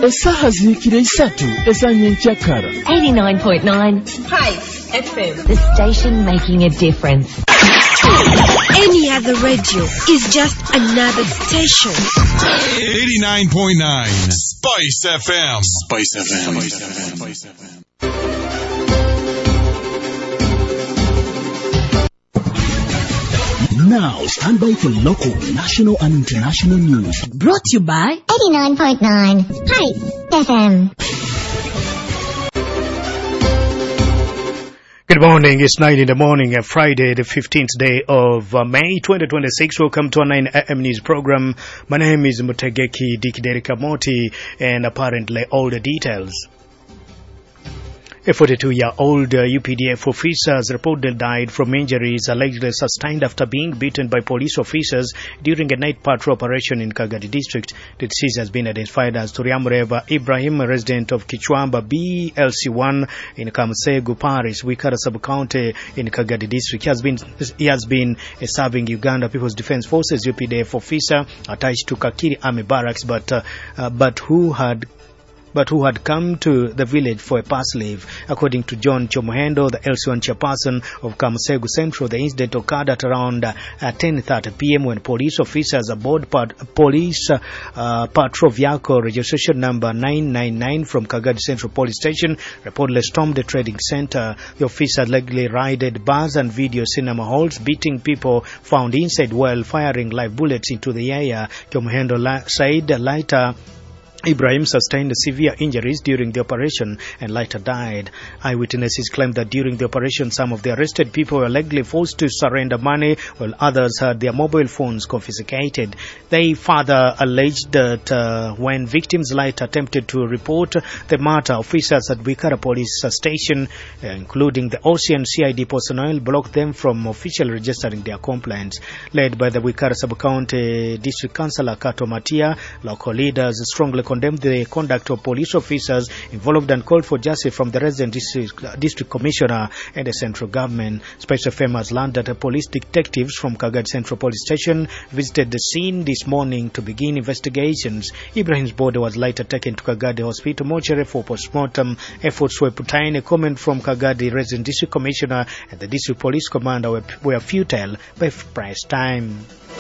Esaha zikire isatu esanye nchakara 89.9 Hi FM, the station making a difference. Any other radio is just another station. 89.9 Spice FM. Spice FM. Spice FM. Now stand by for local, national and international news. Brought to you by 89.9 Hi FM. Good morning. It's 9 in the morning, Friday, the 15th day of May 2026. Welcome to our 9 AM news program. My name is Mutegeki Dikiderika Moti, and apparently all the details. A 42-year-old UPDF officer has reportedly died from injuries allegedly sustained after being beaten by police officers during a night patrol operation in Kagadi district. The deceased has been identified as Turiamureva Ibrahim, a resident of Kichwamba BLC1 in Kamsegu Parish, Wikara sub-county in Kagadi district. He has been a serving Uganda People's Defense Forces UPDF officer attached to Kakiri Army Barracks, but who had come to the village for a pass leave. According to John Chomohendo, the LC1 chairperson of Kamusegu Central, the incident occurred at around 10:30 p.m. when police officers aboard police patrol vehicle registration number 999 from Kagadi Central Police Station reportedly stormed the trading center. The officer allegedly raided bars and video cinema halls, beating people found inside while firing live bullets into the air. Chomohendo said later Ibrahim sustained severe injuries during the operation and later died. Eyewitnesses claimed that during the operation, some of the arrested people were allegedly forced to surrender money, while others had their mobile phones confiscated. They further alleged that when victims later attempted to report the matter, officers at Wikara Police Station, including the Ocean CID personnel, blocked them from officially registering their complaints. Led by the Wikara Sub-County District Councillor Kato Matia, local leaders strongly condemned the conduct of police officers involved and called for justice from the resident district commissioner and the central government. Special FM has learned that police detectives from Kagadi Central Police Station visited the scene this morning to begin investigations. Ibrahim's body was later taken to Kagadi Hospital mortuary for postmortem. Efforts were put in. A comment from Kagadi resident district commissioner and the district police commander were futile by press time.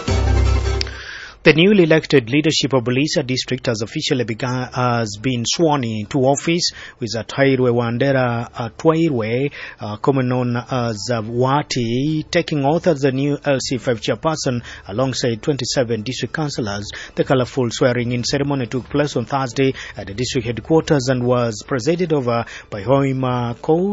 The newly elected leadership of Bulisa district has officially been sworn into office, with Twairwe Wandera Twairwe, commonly known as Wati, taking oath as the new LC5 chairperson alongside 27 district councillors. The colourful swearing-in ceremony took place on Thursday at the district headquarters and was presided over by Hoima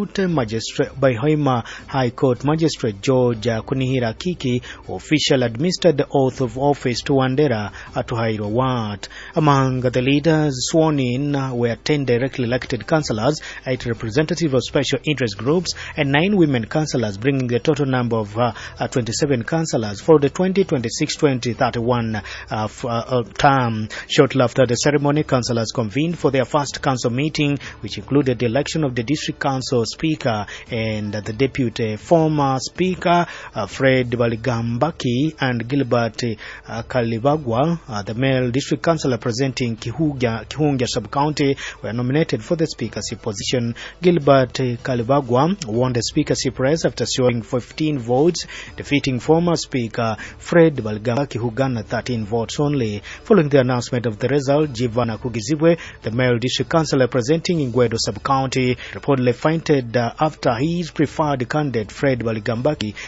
High Court Magistrate George Kunihira Kiki, who officially administered the oath of office to Wandera Atuhairo Wat. Among the leaders sworn in were 10 directly elected councillors, 8 representatives of special interest groups, and 9 women councillors, bringing the total number of 27 councillors for the 2026-2031 term. Shortly after the ceremony, councillors convened for their first council meeting, which included the election of the district council speaker and the deputy former speaker, Fred Baligambaki and Gilbert Kalibagwa. The male district councillor representing Kihungia sub-county were nominated for the speakership position. Gilbert Kalibagwa won the speakership race after securing 15 votes, defeating former speaker Fred Baligambaki, who garnered 13 votes only. Following the announcement of the result, Jivana Kugizibwe, the male district councillor representing Ingwedo sub-county, reportedly fainted after his preferred candidate Fred Baligambaki